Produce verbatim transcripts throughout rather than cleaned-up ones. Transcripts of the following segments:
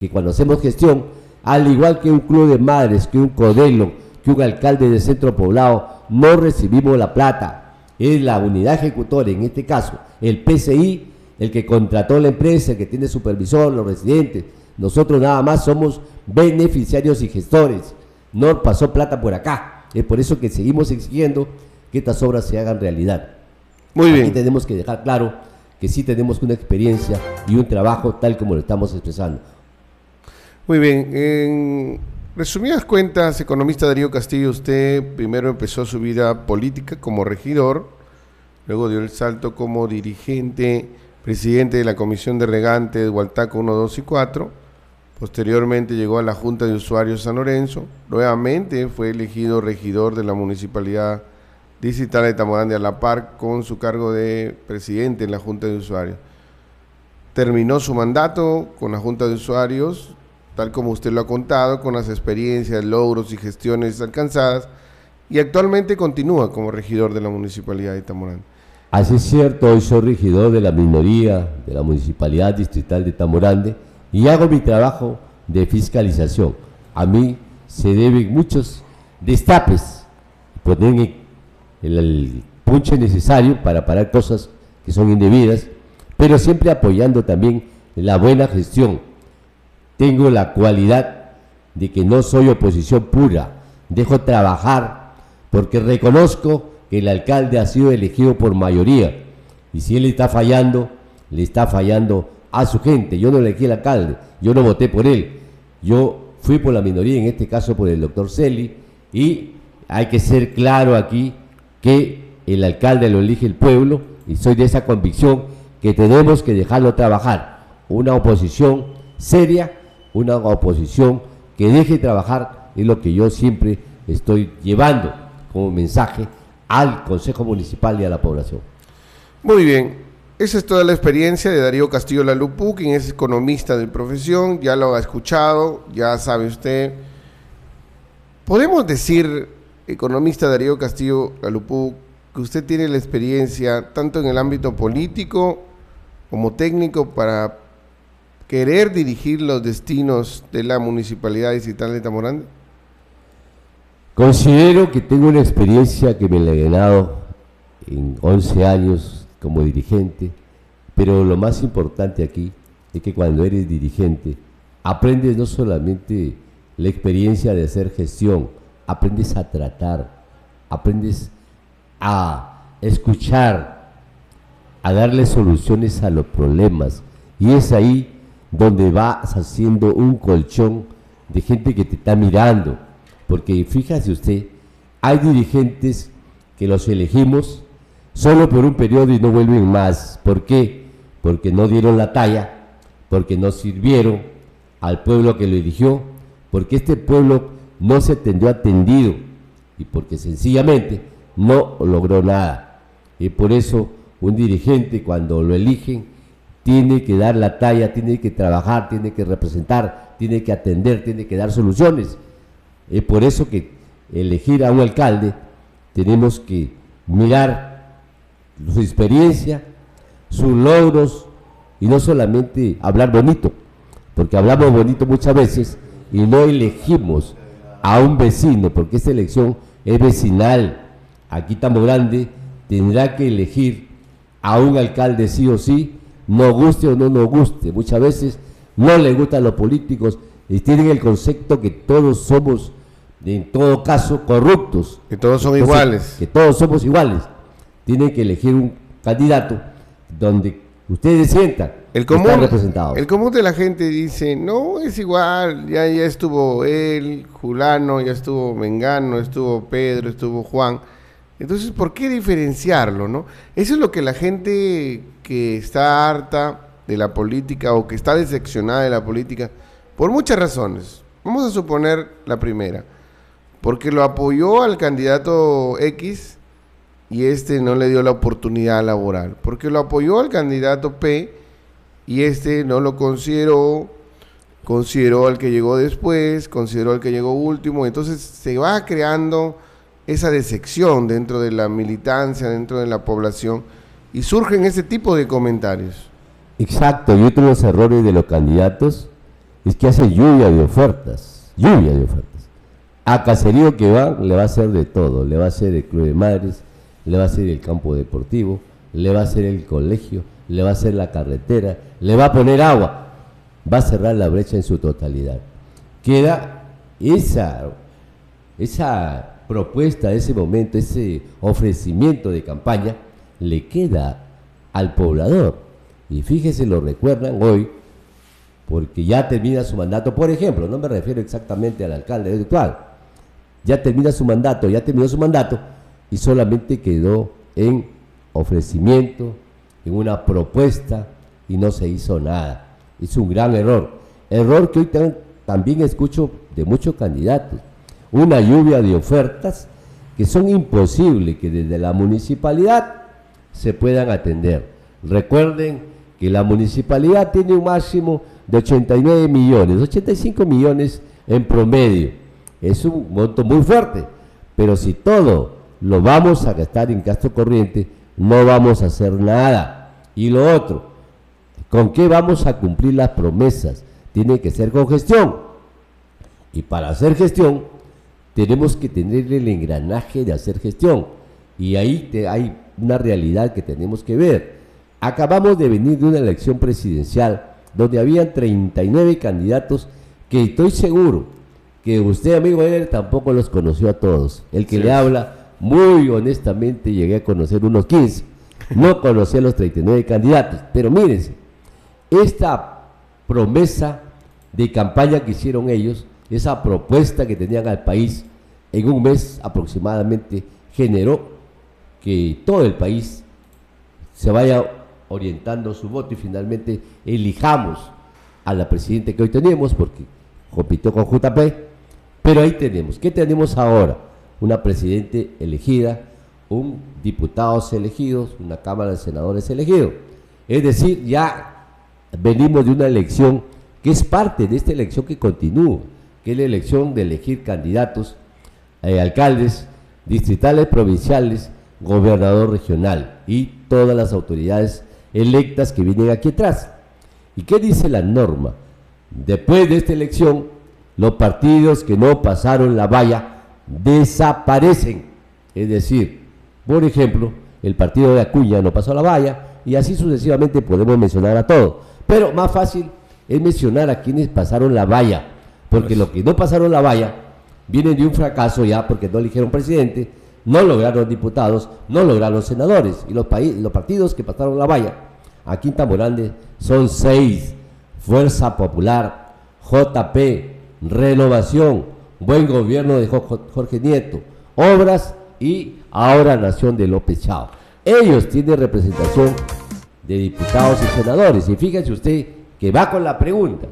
que cuando hacemos gestión, al igual que un club de madres, que un codelo, que un alcalde de centro poblado, no recibimos la plata. Es la unidad ejecutora, en este caso, el P C I, el que contrató la empresa, el que tiene supervisor, los residentes. Nosotros nada más somos beneficiarios y gestores. No pasó plata por acá. Es por eso que seguimos exigiendo que estas obras se hagan realidad. Muy bien. Aquí tenemos que dejar claro que sí tenemos una experiencia y un trabajo tal como lo estamos expresando. Muy bien. En resumidas cuentas, economista Darío Castillo, usted primero empezó su vida política como regidor, luego dio el salto como dirigente, presidente de la Comisión de Regantes, Hualtaco uno, dos y cuatro, posteriormente llegó a la Junta de Usuarios San Lorenzo, nuevamente fue elegido regidor de la Municipalidad Distrital de Tamborandi a la par con su cargo de presidente en la Junta de Usuarios. Terminó su mandato con la Junta de Usuarios, tal como usted lo ha contado, con las experiencias, logros y gestiones alcanzadas, y actualmente continúa como regidor de la Municipalidad de Tamborandi. Así es cierto, hoy soy regidor de la minoría de la Municipalidad Distrital de Tamborandi y hago mi trabajo de fiscalización. A mí se deben muchos destapes, poner el, el punche necesario para parar cosas que son indebidas, pero siempre apoyando también la buena gestión. Tengo la cualidad de que no soy oposición pura, dejo trabajar porque reconozco que el alcalde ha sido elegido por mayoría y si él está fallando, le está fallando a su gente. Yo no elegí al alcalde, yo no voté por él, yo fui por la minoría, en este caso por el doctor Celi, y hay que ser claro aquí que el alcalde lo elige el pueblo y soy de esa convicción que tenemos que dejarlo trabajar. Una oposición seria, una oposición que deje trabajar, es lo que yo siempre estoy llevando como mensaje al Consejo Municipal y a la población. Muy bien, esa es toda la experiencia de Darío Castillo Lalupú, quien es economista de profesión, ya lo ha escuchado, ya sabe usted. Podemos decir, economista Darío Castillo Lalupú, que usted tiene la experiencia tanto en el ámbito político como técnico para querer dirigir los destinos de la Municipalidad Distrital de Tamborandi. Considero que tengo una experiencia que me la he ganado en once años como dirigente, pero lo más importante aquí es que cuando eres dirigente aprendes no solamente la experiencia de hacer gestión, aprendes a tratar, aprendes a escuchar, a darle soluciones a los problemas, y es ahí donde vas haciendo un colchón de gente que te está mirando. Porque fíjese usted, hay dirigentes que los elegimos solo por un periodo y no vuelven más. ¿Por qué? Porque no dieron la talla, porque no sirvieron al pueblo que lo eligió, porque este pueblo no se atendió atendido y porque sencillamente no logró nada. Y por eso un dirigente cuando lo eligen tiene que dar la talla, tiene que trabajar, tiene que representar, tiene que atender, tiene que dar soluciones. Es por eso que elegir a un alcalde tenemos que mirar su experiencia, sus logros y no solamente hablar bonito, porque hablamos bonito muchas veces y no elegimos a un vecino, porque esta elección es vecinal. Aquí Tamborandi tendrá que elegir a un alcalde sí o sí, nos guste o no nos guste. Muchas veces no le gustan los políticos y tienen el concepto que todos somos, en todo caso, corruptos. Que todos son Entonces, iguales. Que todos somos iguales. Tienen que elegir un candidato donde ustedes sientan el que común, están representados. El común de la gente dice, no, es igual, ya, ya estuvo él, Julano, ya estuvo Mengano, estuvo Pedro, estuvo Juan. Entonces, ¿por qué diferenciarlo, no? Eso es lo que la gente que está harta de la política o que está decepcionada de la política, por muchas razones. Vamos a suponer la primera, porque lo apoyó al candidato X y este no le dio la oportunidad laboral, porque lo apoyó al candidato P y este no lo consideró, consideró al que llegó después, consideró al que llegó último, entonces se va creando esa decepción dentro de la militancia, dentro de la población, y surgen ese tipo de comentarios. Exacto, y otros errores de los candidatos es que hace lluvia de ofertas, lluvia de ofertas. A Caserío que va, le va a hacer de todo, le va a hacer el club de madres, le va a hacer el campo deportivo, le va a hacer el colegio, le va a hacer la carretera, le va a poner agua, va a cerrar la brecha en su totalidad. Queda esa, esa propuesta, ese momento, ese ofrecimiento de campaña, le queda al poblador. Y fíjese, lo recuerdan hoy, porque ya termina su mandato, por ejemplo, no me refiero exactamente al alcalde actual, ya termina su mandato, ya terminó su mandato, y solamente quedó en ofrecimiento, en una propuesta, y no se hizo nada. Es un gran error, error que hoy tam también escucho de muchos candidatos, una lluvia de ofertas que son imposibles que desde la municipalidad se puedan atender. Recuerden que la municipalidad tiene un máximo de ochenta y nueve millones, ochenta y cinco millones en promedio. Es un monto muy fuerte, pero si todo lo vamos a gastar en gasto corriente, no vamos a hacer nada. Y lo otro, ¿con qué vamos a cumplir las promesas? Tiene que ser con gestión. Y para hacer gestión, tenemos que tener el engranaje de hacer gestión. Y ahí te, hay una realidad que tenemos que ver. Acabamos de venir de una elección presidencial donde habían treinta y nueve candidatos que estoy seguro que usted, amigo Ever, tampoco los conoció a todos. El que sí le habla, muy honestamente, llegué a conocer unos quince. No conocí a los treinta y nueve candidatos. Pero mírense, esta promesa de campaña que hicieron ellos, esa propuesta que tenían al país, en un mes aproximadamente generó que todo el país se vaya orientando su voto y finalmente elijamos a la presidenta que hoy tenemos, porque compitió con J P, pero ahí tenemos, ¿qué tenemos ahora? Una presidenta elegida, un diputados elegidos, una cámara de senadores elegidos, es decir, ya venimos de una elección que es parte de esta elección que continúa, que es la elección de elegir candidatos, eh, alcaldes, distritales, provinciales, gobernador regional y todas las autoridades electas que vienen aquí atrás. ¿Y qué dice la norma? Después de esta elección, los partidos que no pasaron la valla desaparecen. Es decir, por ejemplo, el partido de Acuña no pasó la valla y así sucesivamente podemos mencionar a todos. Pero más fácil es mencionar a quienes pasaron la valla, porque los que no pasaron la valla vienen de un fracaso ya porque no eligieron presidente, no lograron diputados, no lograron senadores, y los, los partidos que pasaron la valla aquí en Tamborande son seis: Fuerza Popular, J P, Renovación, Buen Gobierno de Jorge Nieto, Obras y ahora Nación de López Chao. Ellos tienen representación de diputados y senadores, y fíjense usted que va con la pregunta: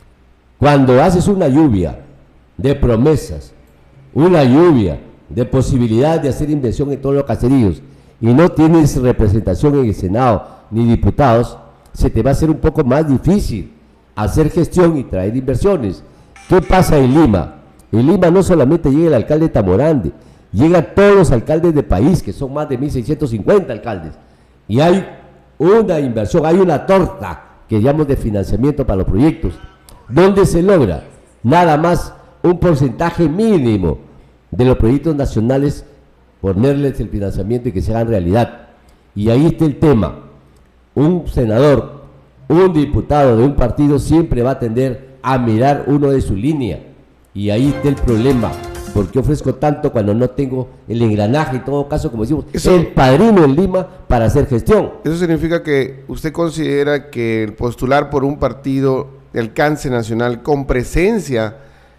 cuando haces una lluvia de promesas, una lluvia de posibilidad de hacer inversión en todos los caseríos y no tienes representación en el Senado ni diputados, se te va a hacer un poco más difícil hacer gestión y traer inversiones. ¿Qué pasa en Lima? En Lima no solamente llega el alcalde de Tamborande, llegan todos los alcaldes del país, que son más de mil seiscientos cincuenta alcaldes, y hay una inversión, hay una torta que llamamos de financiamiento para los proyectos, donde se logra nada más un porcentaje mínimo de los proyectos nacionales, ponerles el financiamiento y que se hagan realidad. Y ahí está el tema: un senador, un diputado de un partido siempre va a tender a mirar uno de su línea, y ahí está el problema. ¿Por qué ofrezco tanto cuando no tengo el engranaje, en todo caso, como decimos, eso, el padrino en Lima para hacer gestión? Eso significa que usted considera que el postular por un partido de alcance nacional con presencia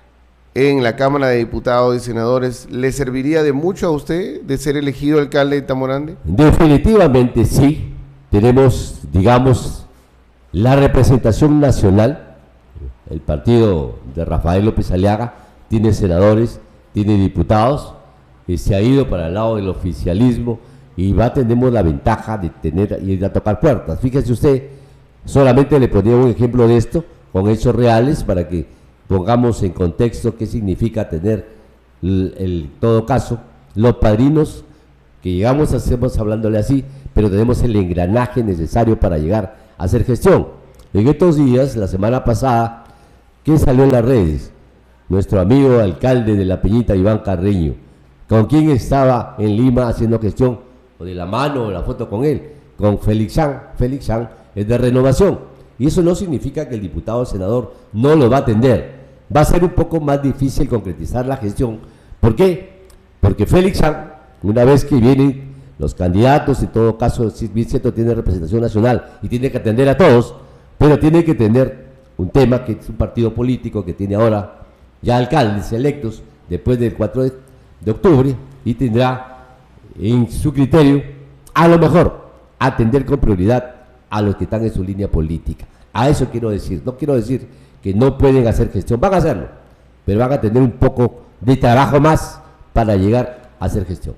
en la Cámara de Diputados y Senadores le serviría de mucho a usted de ser elegido alcalde de Tamborande? Definitivamente sí. Tenemos, digamos, la representación nacional. El partido de Rafael López Aliaga tiene senadores, tiene diputados, y se ha ido para el lado del oficialismo, y va tenemos la ventaja de tener y ir a tocar puertas. Fíjese usted, solamente le ponía un ejemplo de esto con hechos reales para que pongamos en contexto qué significa tener el, el todo caso, los padrinos que llegamos a hacemos hablándole así, pero tenemos el engranaje necesario para llegar a hacer gestión. En estos días, la semana pasada, ¿Qué salió en las redes? Nuestro amigo alcalde de La Peñita, Iván Carreño. ¿Con quién estaba en Lima haciendo gestión? O de la mano, o la foto con él. Con Félix Chan. Félix Chan es de Renovación. Y eso no significa que el diputado o senador no lo va a atender. Va a ser un poco más difícil concretizar la gestión. ¿Por qué? Porque Félix Chan, una vez que vienen los candidatos, en todo caso, si bien cierto, tiene representación nacional y tiene que atender a todos, pero tiene que tener un tema que es un partido político que tiene ahora ya alcaldes electos después del cuatro de octubre y tendrá en su criterio, a lo mejor, atender con prioridad a los que están en su línea política. A eso quiero decir, no quiero decir que no pueden hacer gestión, van a hacerlo, pero van a tener un poco de trabajo más para llegar a hacer gestión.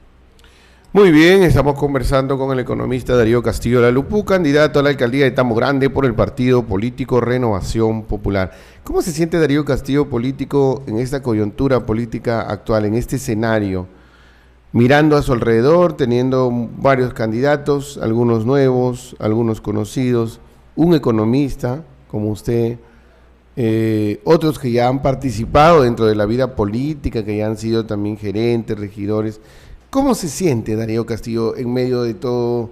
Muy bien, estamos conversando con el economista Darío Castillo Lalupú, candidato a la alcaldía de Tambo Grande por el partido político Renovación Popular. ¿Cómo se siente Darío Castillo político en esta coyuntura política actual, en este escenario? Mirando a su alrededor, teniendo varios candidatos, algunos nuevos, algunos conocidos, un economista como usted, eh, otros que ya han participado dentro de la vida política, que ya han sido también gerentes, regidores. ¿Cómo se siente Darío Castillo en medio de todo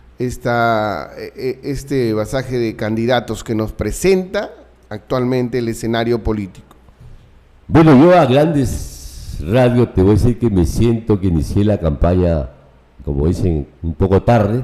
esta, este basaje de candidatos que nos presenta actualmente el escenario político? Bueno, yo a grandes rasgos te voy a decir que me siento que inicié la campaña, como dicen, un poco tarde,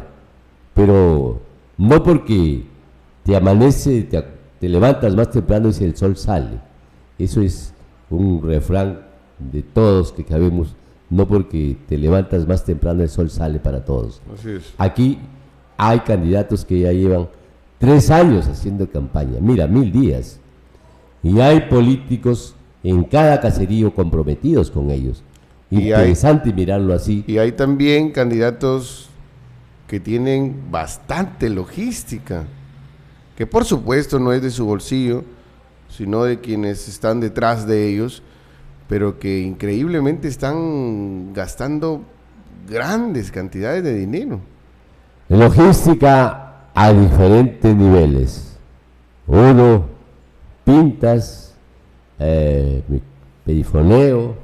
pero no porque te amanece, te, te levantas más temprano y si el sol sale. Eso es un refrán de todos que sabemos. No porque te levantas más temprano el sol sale para todos. Así es. Aquí hay candidatos que ya llevan tres años haciendo campaña, mira, mil días. Y hay políticos en cada caserío comprometidos con ellos. Y Interesante hay, mirarlo así. Y hay también candidatos que tienen bastante logística, que por supuesto no es de su bolsillo, sino de quienes están detrás de ellos, pero que increíblemente están gastando grandes cantidades de dinero. Logística a diferentes niveles. Uno, pintas, eh, perifoneo,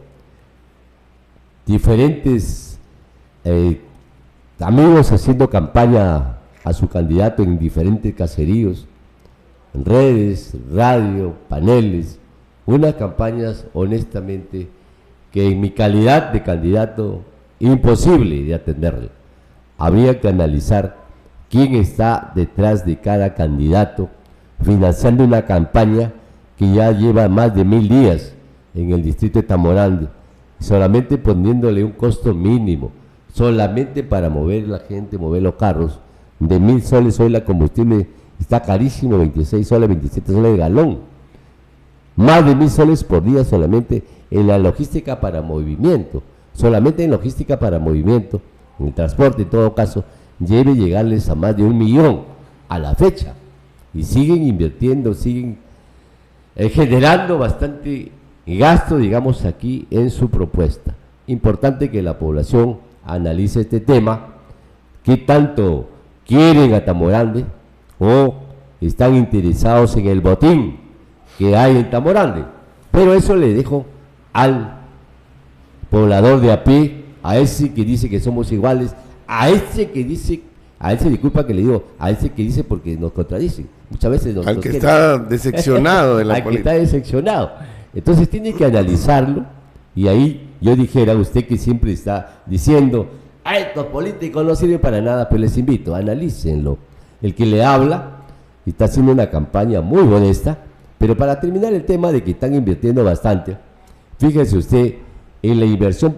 diferentes eh, amigos haciendo campaña a su candidato en diferentes caseríos, en redes, radio, paneles. Unas campañas, honestamente, que en mi calidad de candidato, imposible de atenderle. Habría que analizar quién está detrás de cada candidato, financiando una campaña que ya lleva más de mil días en el distrito de Tambo Grande, solamente poniéndole un costo mínimo, solamente para mover la gente, mover los carros, de mil soles. Hoy la combustible está carísimo, veintiséis soles, veintisiete soles de galón. Más de mil soles por día solamente en la logística para movimiento, solamente en logística para movimiento, en el transporte en todo caso, debe llegarles a más de un millón a la fecha. Y siguen invirtiendo, siguen eh, generando bastante gasto, digamos, aquí en su propuesta. Importante que la población analice este tema, qué tanto quieren a Tambo Grande o están interesados en el botín que hay en Tambo Grande, pero eso le dejo al poblador de a pie, a ese que dice que somos iguales, a ese que dice, a ese, disculpa que le digo, a ese que dice porque nos contradicen, muchas veces nos, al nos que quieren. Está decepcionado de la al política. que está decepcionado, entonces tiene que analizarlo, y ahí yo dijera, usted que siempre está diciendo, a estos políticos no sirven para nada, pero les invito, analícenlo. El que le habla está haciendo una campaña muy honesta. Pero para terminar el tema de que están invirtiendo bastante, fíjese usted, en la inversión,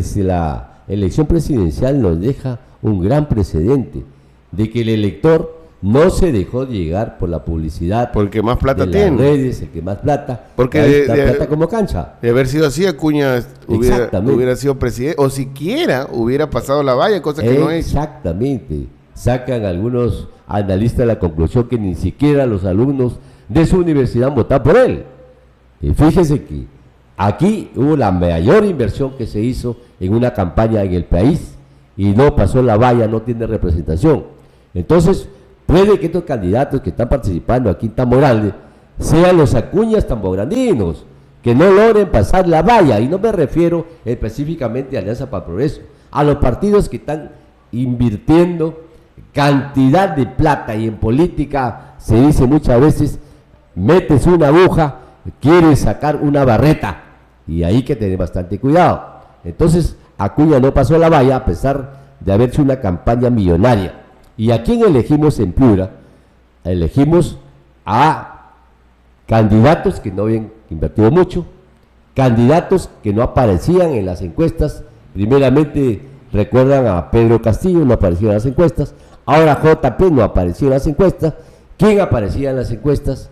la elección presidencial nos deja un gran precedente de que el elector no se dejó llegar por la publicidad, porque más plata de tiene, las redes, el que más plata, porque de, de, la de, plata como cancha. De haber sido así, Acuña hubiera, hubiera sido presidente, o siquiera hubiera pasado la valla, cosa que no es. Exactamente. Sacan algunos analistas la conclusión que ni siquiera los alumnos de su universidad han votado por él. Y fíjese que aquí hubo la mayor inversión que se hizo en una campaña en el país y no pasó la valla, no tiene representación. Entonces, puede que estos candidatos que están participando aquí en Tambo Grande sean los Acuñas tambograndinos, que no logren pasar la valla, y no me refiero específicamente a Alianza para el Progreso, a los partidos que están invirtiendo cantidad de plata, y en política se dice muchas veces, metes una aguja, quieres sacar una barreta, y ahí hay que tener bastante cuidado. Entonces, Acuña no pasó la valla a pesar de haber hecho una campaña millonaria. ¿Y a quién elegimos en Piura? Elegimos a candidatos que no habían invertido mucho, candidatos que no aparecían en las encuestas. Primeramente, recuerdan a Pedro Castillo, no apareció en las encuestas. Ahora J P no apareció en las encuestas. ¿Quién aparecía en las encuestas?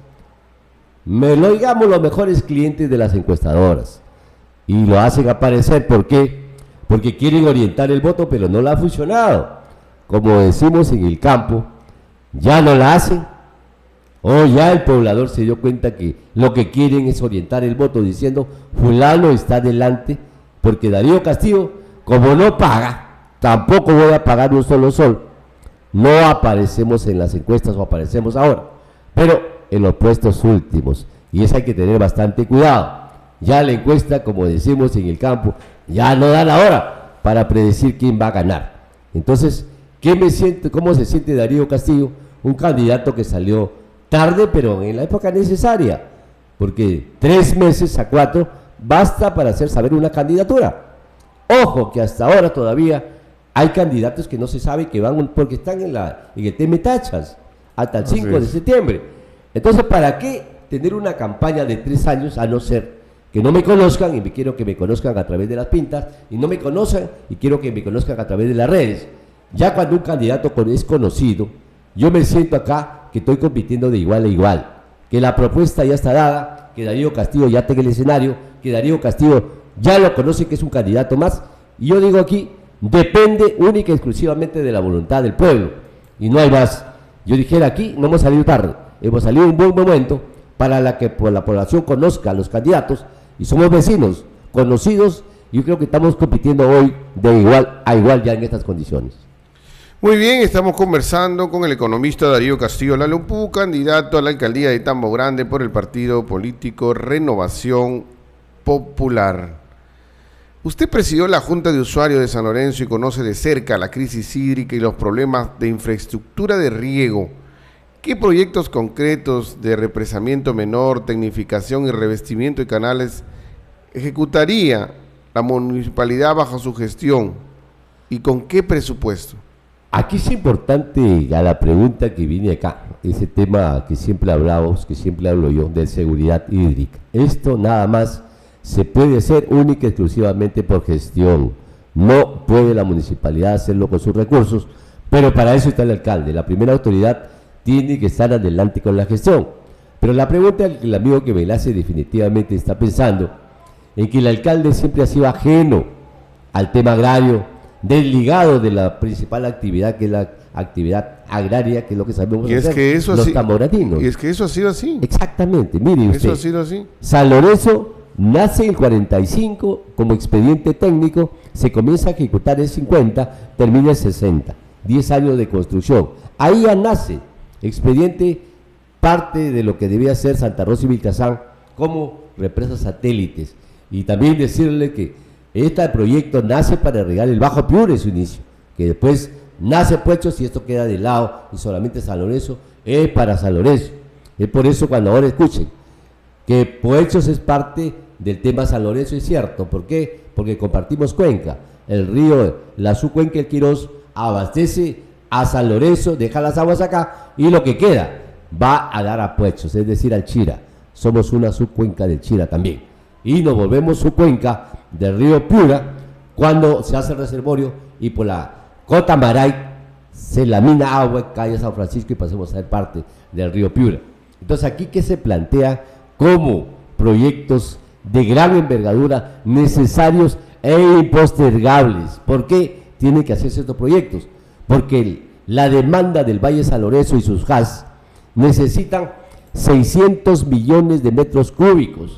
Me lo digamos los mejores clientes de las encuestadoras. Y lo hacen aparecer, ¿por qué? Porque quieren orientar el voto, pero no la ha funcionado. Como decimos en el campo, ya no la hacen, o ya el poblador se dio cuenta que lo que quieren es orientar el voto diciendo fulano está delante, porque Darío Castillo, como no paga, tampoco voy a pagar un solo sol, no aparecemos en las encuestas o aparecemos ahora, pero en los puestos últimos, y eso hay que tener bastante cuidado. Ya la encuesta, como decimos en el campo, ya no da la hora para predecir quién va a ganar. Entonces, ¿qué me siente, cómo se siente Darío Castillo? Un candidato que salió tarde, pero en la época necesaria, porque tres meses a cuatro basta para hacer saber una candidatura. Ojo, que hasta ahora todavía hay candidatos que no se sabe que van, porque están en, la, en el tema tachas, hasta el cinco de septiembre. Entonces, ¿para qué tener una campaña de tres años a no ser que no me conozcan y me quiero que me conozcan a través de las pintas, y no me conozcan y quiero que me conozcan a través de las redes? Ya cuando un candidato es conocido, yo me siento acá que estoy compitiendo de igual a igual, que la propuesta ya está dada, que Darío Castillo ya tenga el escenario, que Darío Castillo ya lo conoce, que es un candidato más, y yo digo aquí, depende única y exclusivamente de la voluntad del pueblo, y no hay más. Yo dijera aquí, no hemos salido tarde, hemos salido en un buen momento para la que pues, la población conozca a los candidatos, y somos vecinos, conocidos, y yo creo que estamos compitiendo hoy de igual a igual ya en estas condiciones. Muy bien, estamos conversando con el economista Darío Castillo Lalupú, candidato a la alcaldía de Tambo Grande por el partido político Renovación Popular. Usted presidió la Junta de Usuarios de San Lorenzo y conoce de cerca la crisis hídrica y los problemas de infraestructura de riego. ¿Qué proyectos concretos de represamiento menor, tecnificación y revestimiento de canales ejecutaría la municipalidad bajo su gestión y con qué presupuesto? Aquí es importante a la pregunta que viene acá, ese tema que siempre hablamos, que siempre hablo yo, de seguridad hídrica. Esto nada más se puede hacer única y exclusivamente por gestión. No puede la municipalidad hacerlo con sus recursos, pero para eso está el alcalde. La primera autoridad tiene que estar adelante con la gestión. Pero la pregunta que el amigo que me la hace definitivamente está pensando en que el alcalde siempre ha sido ajeno al tema agrario, desligado de la principal actividad, que es la actividad agraria, que es lo que sabemos y hacer, es que eso los sí, tamboratinos. Y es que eso ha sido así. Exactamente, mire usted. Eso ha sido así. San Lorenzo nace en el cuarenta y cinco como expediente técnico, se comienza a ejecutar en cincuenta, termina en sesenta, diez años de construcción. Ahí ya nace expediente, parte de lo que debía ser Santa Rosa y Vilcazán como represas satélites. Y también decirle que este proyecto nace para regar el Bajo Piura en su inicio, que después nace Puechos y esto queda de lado y solamente San Lorenzo es para San Lorenzo. Es por eso cuando ahora escuchen que Puechos es parte del tema San Lorenzo, es cierto. ¿Por qué? Porque compartimos cuenca. El río, la subcuenca del Quirós abastece a San Lorenzo, deja las aguas acá y lo que queda va a dar a Puechos, es decir, al Chira. Somos una subcuenca del Chira también. Y nos volvemos subcuenca del río Piura cuando se hace el reservorio y por la Cota Maray se lamina agua, calle San Francisco y pasemos a ser parte del río Piura. Entonces aquí que se plantea como proyectos de gran envergadura necesarios e impostergables. ¿Por qué tienen que hacerse estos proyectos? Porque el, la demanda del Valle San Lorenzo y sus H A S necesitan seiscientos millones de metros cúbicos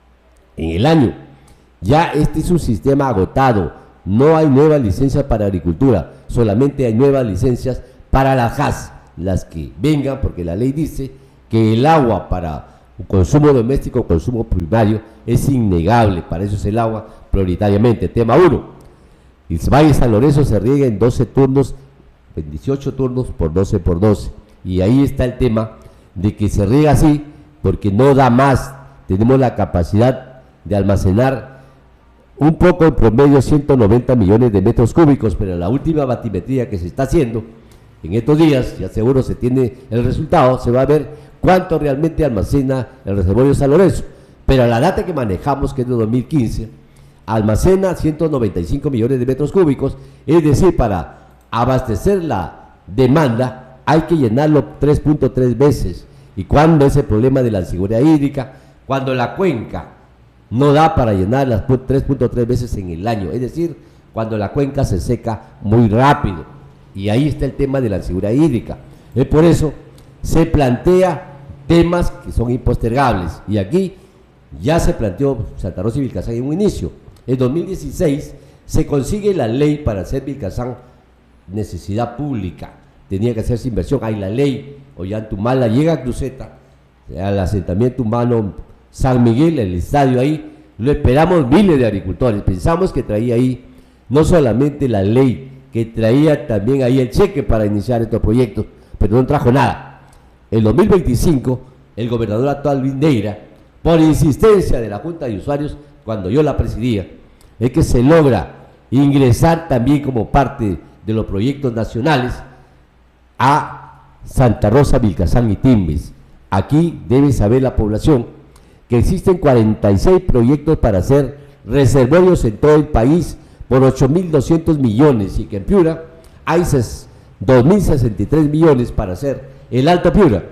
en el año. Ya este es un sistema agotado, no hay nuevas licencias para agricultura, solamente hay nuevas licencias para las H A S, las que vengan, porque la ley dice que el agua para consumo doméstico, consumo primario, es innegable, para eso es el agua prioritariamente. Tema uno, el Valle San Lorenzo se riega en doce turnos, en dieciocho turnos por doce por doce, y ahí está el tema de que se riega así, porque no da más, tenemos la capacidad de almacenar un poco en promedio ciento noventa millones de metros cúbicos, pero la última batimetría que se está haciendo en estos días, ya seguro se tiene el resultado, se va a ver cuánto realmente almacena el reservorio San Lorenzo, pero la data que manejamos, que es de dos mil quince, almacena ciento noventa y cinco millones de metros cúbicos, es decir, para abastecer la demanda hay que llenarlo tres punto tres veces. ¿Y cuándo es el problema de la inseguridad hídrica? Cuando la cuenca no da para llenar las tres punto tres veces en el año, es decir, cuando la cuenca se seca muy rápido, y ahí está el tema de la inseguridad hídrica. Es por eso se plantea temas que son impostergables, y aquí ya se planteó Santa Rosa y Vilcazán en un inicio. En dos mil dieciséis se consigue la ley para hacer Vilcazán necesidad pública, tenía que hacerse inversión, hay la ley, Ollantumala llega a Cruceta, al asentamiento humano San Miguel, el estadio ahí, lo esperamos miles de agricultores, pensamos que traía ahí no solamente la ley, que traía también ahí el cheque para iniciar estos proyectos, pero no trajo nada. En dos mil veinticinco, el gobernador actual Luis Neira, por insistencia de la Junta de Usuarios, cuando yo la presidía, es que se logra ingresar también como parte de los proyectos nacionales a Santa Rosa, Vilcazán y Timbes. Aquí debe saber la población que existen cuarenta y seis proyectos para hacer reservorios en todo el país por ocho mil doscientos millones, y que en Piura hay dos mil sesenta y tres millones para hacer el Alto Piura,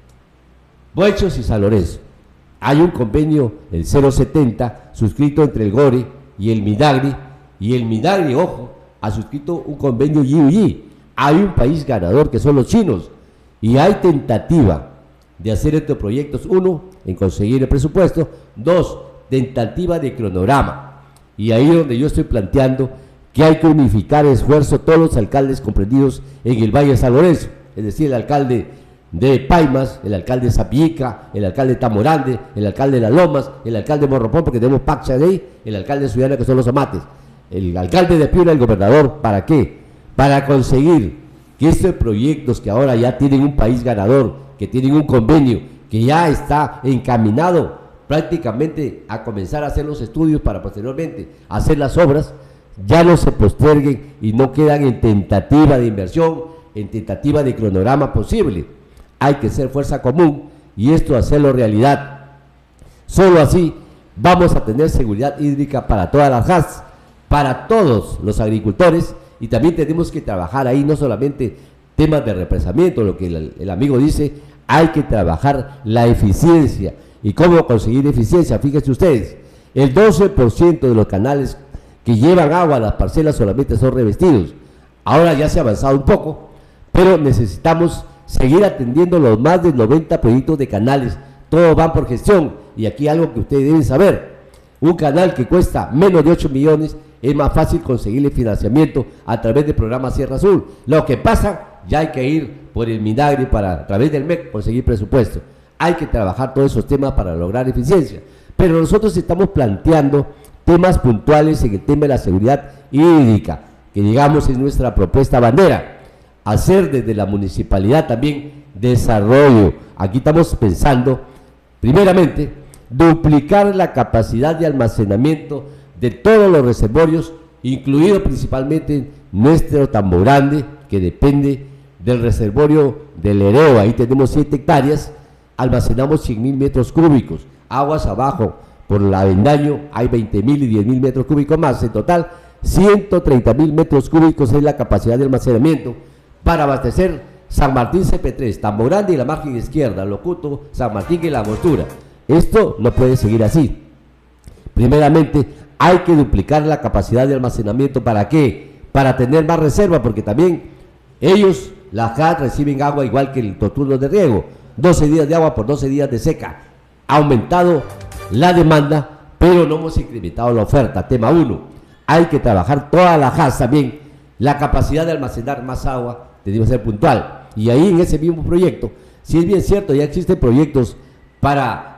Buechos y San Lorenzo. Hay un convenio, el cero setenta, suscrito entre el GORE y el Minagri, y el Minagri, ojo, ha suscrito un convenio G U G. Hay un país ganador que son los chinos, y hay tentativa de hacer estos proyectos. Uno, en conseguir el presupuesto. Dos, tentativa de cronograma. Y ahí es donde yo estoy planteando que hay que unificar esfuerzo todos los alcaldes comprendidos en el Valle de San Lorenzo, es decir, el alcalde de Paimas, el alcalde de Zapica, el alcalde de Tamorande, el alcalde de Las Lomas, el alcalde de Morropón, porque tenemos Pacha de ahí, el alcalde de Suyana, que son los amates, el alcalde de Piura, el gobernador. ¿Para qué? Para conseguir que estos proyectos que ahora ya tienen un país ganador, que tienen un convenio, que ya está encaminado prácticamente a comenzar a hacer los estudios para posteriormente hacer las obras, ya no se posterguen y no quedan en tentativa de inversión, en tentativa de cronograma posible. Hay que ser fuerza común y esto hacerlo realidad. Solo así vamos a tener seguridad hídrica para todas las H A S, para todos los agricultores, y también tenemos que trabajar ahí no solamente temas de represamiento, lo que el, el amigo dice, hay que trabajar la eficiencia. ¿Y cómo conseguir eficiencia? Fíjense ustedes, el doce por ciento de los canales que llevan agua a las parcelas solamente son revestidos. Ahora ya se ha avanzado un poco, pero necesitamos seguir atendiendo los más de noventa proyectos de canales. Todos van por gestión, y aquí algo que ustedes deben saber: un canal que cuesta menos de ocho millones es más fácil conseguirle financiamiento a través del programa Sierra Azul. Lo que pasa, ya hay que ir por el Minagri para, a través del M E C, conseguir presupuesto. Hay que trabajar todos esos temas para lograr eficiencia, pero nosotros estamos planteando temas puntuales en el tema de la seguridad hídrica, que digamos es nuestra propuesta bandera, hacer desde la municipalidad también desarrollo. Aquí estamos pensando, primeramente, duplicar la capacidad de almacenamiento de todos los reservorios, incluido principalmente nuestro Tamborande, que depende del reservorio del Hereo. Ahí tenemos siete hectáreas, almacenamos cien mil metros cúbicos, aguas abajo por el Avendaño hay veinte mil y diez mil metros cúbicos más, en total ciento treinta mil metros cúbicos es la capacidad de almacenamiento para abastecer San Martín C P tres, Tamborande y la margen izquierda, Locuto, San Martín y La Angostura. Esto no puede seguir así. Primeramente hay que duplicar la capacidad de almacenamiento. ¿Para qué? Para tener más reserva, porque también ellos, la J A D, reciben agua igual que el turno de riego, doce días de agua por doce días de seca. Ha aumentado la demanda, pero no hemos incrementado la oferta. Tema uno, hay que trabajar toda la J A S también, la capacidad de almacenar más agua debe ser puntual. Y ahí en ese mismo proyecto, si es bien cierto, ya existen proyectos para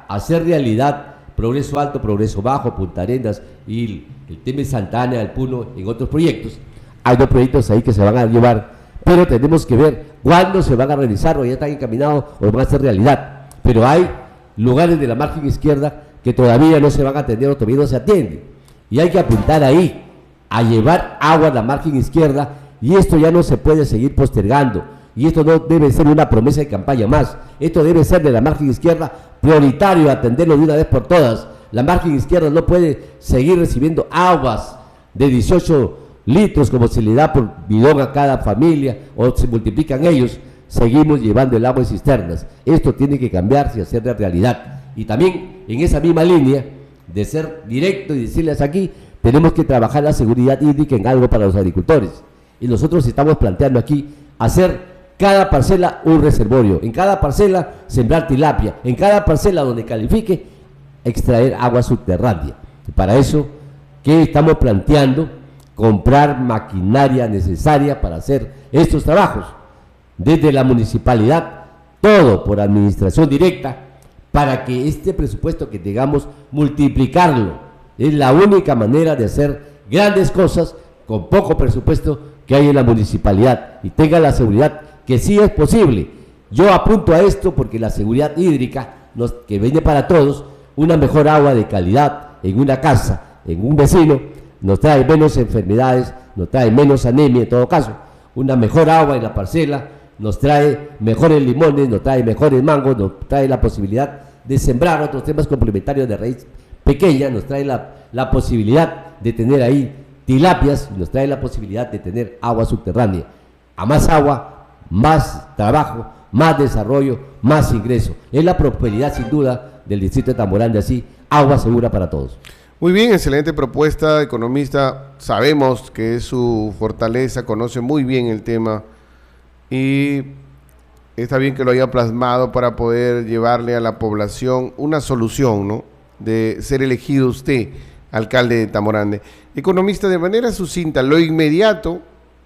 hacer realidad Progreso Alto, Progreso Bajo, Punta Arenas y el, el tema de Santa Ana, el Puno, en otros proyectos. Hay dos proyectos ahí que se van a llevar, pero tenemos que ver cuándo se van a realizar, o ya están encaminados o van a ser realidad. Pero hay lugares de la margen izquierda que todavía no se van a atender o todavía no se atienden. Y hay que apuntar ahí, a llevar agua a la margen izquierda, y esto ya no se puede seguir postergando. Y esto no debe ser una promesa de campaña más. Esto debe ser de la margen izquierda prioritario, atenderlo de una vez por todas. La margen izquierda no puede seguir recibiendo aguas de dieciocho litros como se le da por bidón a cada familia o se multiplican ellos. Seguimos llevando el agua en cisternas. Esto tiene que cambiarse y hacer de realidad. Y también en esa misma línea de ser directo y decirles aquí, tenemos que trabajar la seguridad hídrica en algo para los agricultores. Y nosotros estamos planteando aquí hacer cada parcela un reservorio, en cada parcela sembrar tilapia, en cada parcela donde califique extraer agua subterránea. Y para eso, ¿qué estamos planteando? Comprar maquinaria necesaria para hacer estos trabajos desde la municipalidad, todo por administración directa, para que este presupuesto que tengamos multiplicarlo. Es la única manera de hacer grandes cosas con poco presupuesto que hay en la municipalidad, y tenga la seguridad que sí es posible. Yo apunto a esto porque la seguridad hídrica, nos, que viene para todos, una mejor agua de calidad en una casa, en un vecino, nos trae menos enfermedades, nos trae menos anemia en todo caso. Una mejor agua en la parcela nos trae mejores limones, nos trae mejores mangos, nos trae la posibilidad de sembrar otros temas complementarios de raíz pequeña, nos trae la, la posibilidad de tener ahí tilapias, nos trae la posibilidad de tener agua subterránea. A más agua, más trabajo, más desarrollo, más ingreso. Es la prosperidad sin duda del distrito de Tamborandi, así, agua segura para todos. Muy bien, excelente propuesta, economista. Sabemos que es su fortaleza, conoce muy bien el tema y está bien que lo haya plasmado para poder llevarle a la población una solución, ¿no? De ser elegido usted alcalde de Tamborandi. Economista, de manera sucinta, lo inmediato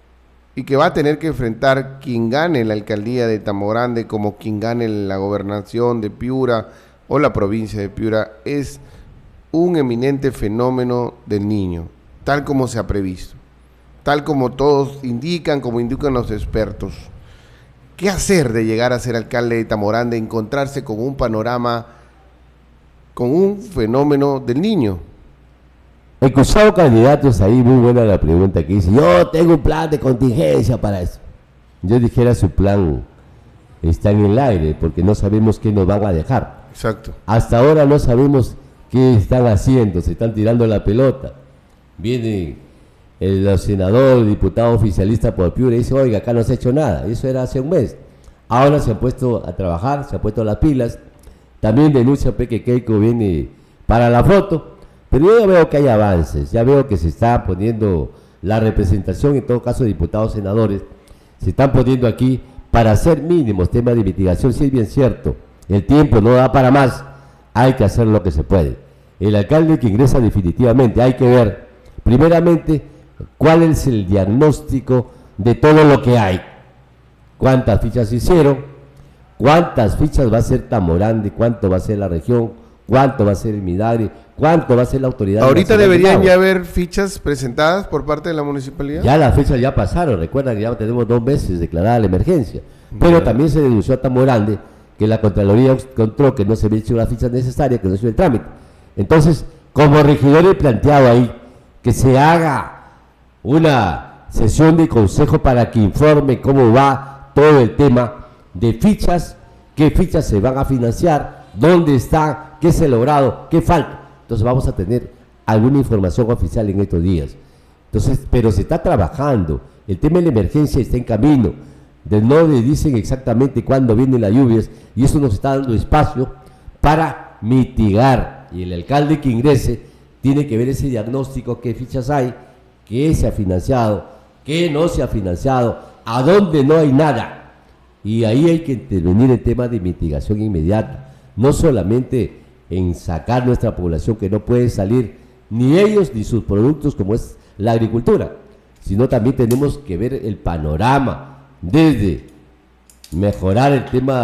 y que va a tener que enfrentar quien gane la alcaldía de Tamborandi como quien gane la gobernación de Piura o la provincia de Piura es un eminente fenómeno del niño, tal como se ha previsto, tal como todos indican, como indican los expertos. ¿Qué hacer de llegar a ser alcalde de Tamborandi, de encontrarse con un panorama, con un fenómeno del niño? El cruzado candidatos ahí, muy buena la pregunta que dice, yo tengo un plan de contingencia para eso. Yo dijera su plan está en el aire, porque no sabemos qué nos van a dejar. Exacto. Hasta ahora no sabemos qué están haciendo, se están tirando la pelota. Viene el senador, el diputado oficialista por Piura y dice, oiga, acá no se ha hecho nada. Eso era hace un mes. Ahora se han puesto a trabajar, se han puesto las pilas. También denuncia Peque Keiko, viene para la foto. Pero yo ya veo que hay avances, ya veo que se está poniendo la representación, en todo caso de diputados, senadores, se están poniendo aquí para hacer mínimos temas de mitigación. Si es bien cierto, el tiempo no da para más, hay que hacer lo que se puede. El alcalde que ingresa definitivamente, hay que ver, primeramente, cuál es el diagnóstico de todo lo que hay. Cuántas fichas hicieron, cuántas fichas va a ser Tamborandi, cuánto va a ser la región, cuánto va a ser el Midagri, cuánto va a ser la autoridad. Ahorita deberían ya haber fichas presentadas por parte de la municipalidad. Ya las fechas ya pasaron, recuerdan que ya tenemos dos meses declarada la emergencia, pero yeah. También se denunció a Tamborandi que la Contraloría encontró que no se había hecho las fichas necesarias, que no se hizo el trámite. Entonces, como regidor he planteado ahí que se haga una sesión de consejo para que informe cómo va todo el tema de fichas, qué fichas se van a financiar, dónde están, qué se ha logrado, qué falta. Entonces vamos a tener alguna información oficial en estos días. Entonces, pero se está trabajando, el tema de la emergencia está en camino, de no le dicen exactamente cuándo vienen las lluvias y eso nos está dando espacio para mitigar, y el alcalde que ingrese tiene que ver ese diagnóstico, qué fichas hay, qué se ha financiado, qué no se ha financiado, a dónde no hay nada, y ahí hay que intervenir en temas de mitigación inmediata, no solamente en sacar nuestra población que no puede salir ni ellos ni sus productos como es la agricultura, sino también tenemos que ver el panorama desde mejorar el tema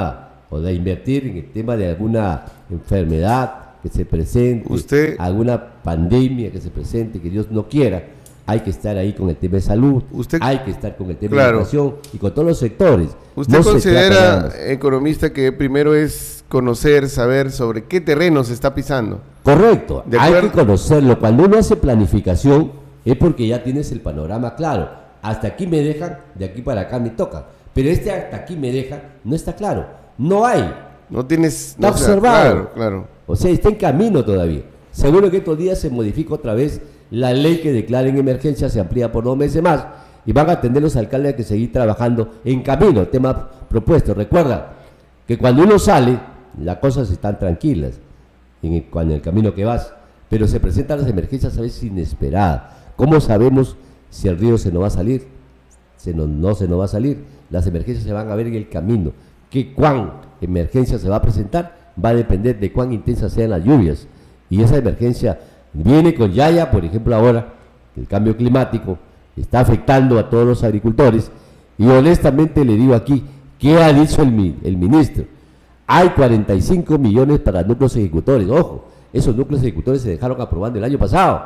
o de invertir en el tema de alguna enfermedad que se presente, usted, alguna pandemia que se presente, que Dios no quiera, hay que estar ahí con el tema de salud, usted, hay que estar con el tema claro, de educación y con todos los sectores. ¿Usted no considera, economista, que primero es conocer, saber sobre qué terreno se está pisando? Correcto, hay que conocerlo. Cuando uno hace planificación es porque ya tienes el panorama claro. Hasta aquí me dejan, de aquí para acá me toca. Pero este hasta aquí me deja, no está claro. No hay. No tienes... Está no observado. Sea, claro, claro. O sea, está en camino todavía. Seguro que estos días se modifica otra vez la ley que declara en emergencia, se amplía por dos meses más y van a tener los alcaldes a que seguir trabajando en camino, el tema propuesto. Recuerda que cuando uno sale, las cosas están tranquilas en el, en el camino que vas, pero se presentan las emergencias a veces inesperadas. ¿Cómo sabemos si el río se nos va a salir? Se nos, no se nos va a salir. Las emergencias se van a ver en el camino. ¿Qué cuán emergencia se va a presentar? Va a depender de cuán intensas sean las lluvias. Y esa emergencia viene con Yaya, por ejemplo, ahora, el cambio climático está afectando a todos los agricultores. Y honestamente le digo aquí, ¿qué ha dicho el, el ministro? Hay cuarenta y cinco millones para núcleos ejecutores. Ojo, esos núcleos ejecutores se dejaron aprobando el año pasado.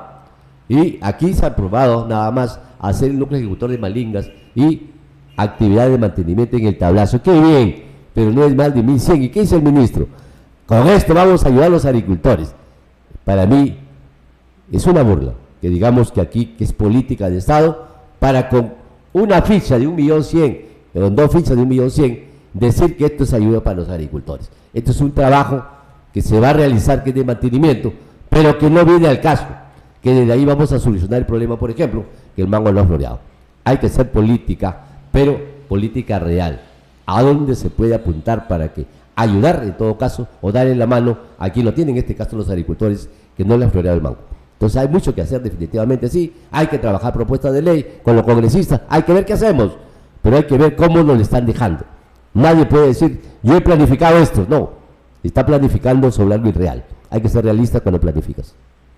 Y aquí se ha aprobado nada más hacer el núcleo ejecutor de Malingas y actividades de mantenimiento en el tablazo. ¡Qué bien! Pero no es más de mil cien. ¿Y qué dice el ministro? Con esto vamos a ayudar a los agricultores. Para mí es una burla que digamos que aquí, que es política de Estado, para con una ficha de un millón cien, con dos fichas de un millón cien, decir que esto es ayuda para los agricultores. Esto es un trabajo que se va a realizar, que es de mantenimiento, pero que no viene al caso, que desde ahí vamos a solucionar el problema, por ejemplo, que el mango no ha floreado. Hay que hacer política, pero política real. ¿A dónde se puede apuntar para que ayudar, en todo caso, o darle la mano a quien lo tiene, en este caso los agricultores, que no le ha floreado el mango? Entonces hay mucho que hacer, definitivamente sí, hay que trabajar propuestas de ley con los congresistas, hay que ver qué hacemos, pero hay que ver cómo nos le están dejando. Nadie puede decir, yo he planificado esto, no, está planificando sobre algo irreal. Hay que ser realista cuando planificas.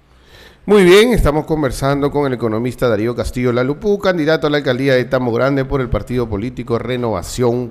Muy bien, estamos conversando con el economista Darío Castillo Lalupú, candidato a la alcaldía de Tambo Grande por el partido político Renovación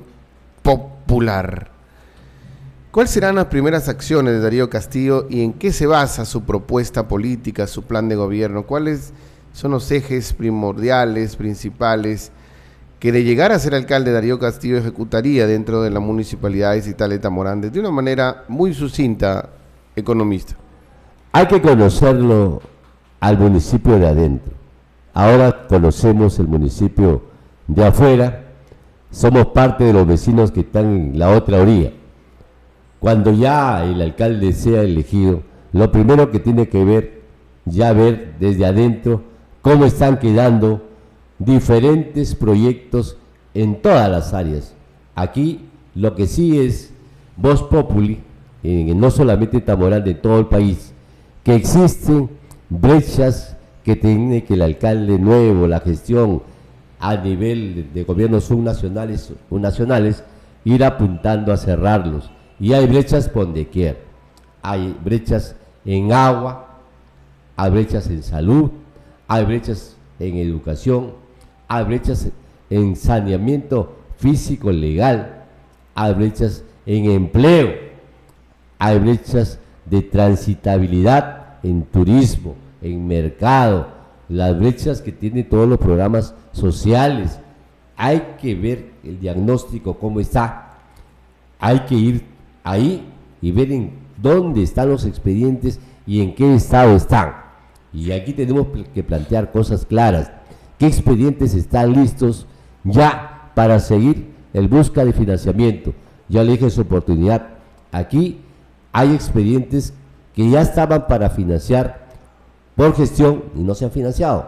Popular. ¿Cuáles serán las primeras acciones de Darío Castillo y en qué se basa su propuesta política, su plan de gobierno? ¿Cuáles son los ejes primordiales, principales, que de llegar a ser alcalde Darío Castillo ejecutaría dentro de la municipalidad de Cital de Tambo Grande de una manera muy sucinta, economista? Hay que conocerlo al municipio de adentro. Ahora conocemos el municipio de afuera, somos parte de los vecinos que están en la otra orilla. Cuando ya el alcalde sea elegido, lo primero que tiene que ver, ya ver desde adentro cómo están quedando diferentes proyectos en todas las áreas. Aquí lo que sí es voz populi, eh, no solamente en Tambo Grande, en todo el país, que existen brechas que tiene que el alcalde nuevo, la gestión a nivel de, de gobiernos subnacionales, subnacionales, ir apuntando a cerrarlos. Y hay brechas por donde quiera. Hay brechas en agua, hay brechas en salud, hay brechas en educación, hay brechas en saneamiento físico legal, hay brechas en empleo, hay brechas de transitabilidad en turismo, en mercado, las brechas que tienen todos los programas sociales. Hay que ver el diagnóstico cómo está, hay que ir ahí y ver en dónde están los expedientes y en qué estado están. Y aquí tenemos que plantear cosas claras. ¿Qué expedientes están listos ya para seguir el busca de financiamiento? Ya le dije su oportunidad. Aquí hay expedientes que ya estaban para financiar por gestión y no se han financiado.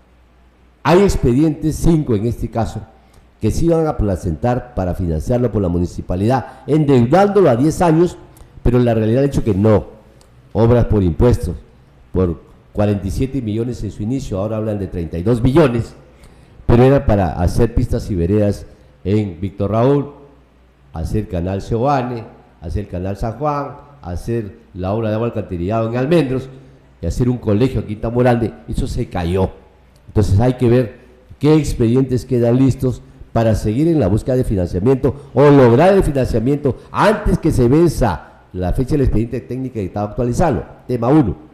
Hay expedientes, cinco en este caso, que se iban a presentar para financiarlo por la municipalidad, endeudándolo a diez años, pero la realidad ha hecho que no. Obras por impuestos, por cuarenta y siete millones en su inicio, ahora hablan de treinta y dos millones, pero era para hacer pistas y veredas en Víctor Raúl, hacer canal Seoane, hacer canal San Juan, hacer la obra de agua alcantarillado en Almendros, y hacer un colegio aquí en Tambo Grande. Eso se cayó. Entonces hay que ver qué expedientes quedan listos para seguir en la búsqueda de financiamiento o lograr el financiamiento antes que se venza la fecha del expediente técnico editado actualizarlo. Tema uno.